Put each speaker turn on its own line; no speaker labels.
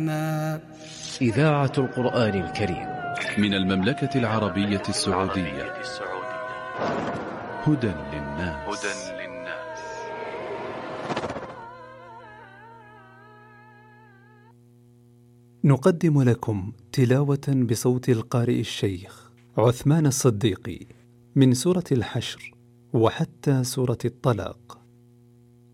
إذاعة القرآن الكريم
من المملكة العربية السعودية. هدى للناس.
نقدم لكم تلاوة بصوت القارئ الشيخ عثمان الصديقي من سورة الحشر وحتى سورة الطلاق.